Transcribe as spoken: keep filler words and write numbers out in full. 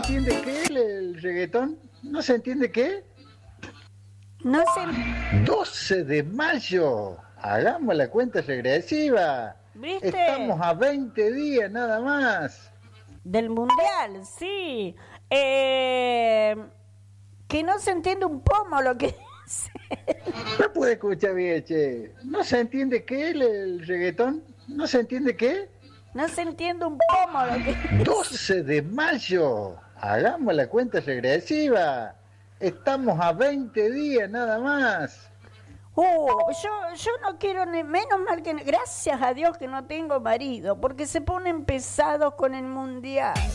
entiende qué el, el reggaetón? ¿No se entiende qué? No sé. doce de mayo. Hagamos la cuenta regresiva. ¿Viste? Estamos a veinte días nada más. Del mundial, sí. Eh, que no se entiende un pomo lo que dice. No puede escuchar bien, che. ¿No se entiende qué el, el reggaetón? ¿No se entiende qué? No se entiende un pomo lo que dice. doce de mayo. Hagamos la cuenta regresiva. Estamos a veinte días nada más. Uh, yo, yo no quiero ni menos mal que gracias a Dios que no tengo marido, porque se ponen pesados con el mundial.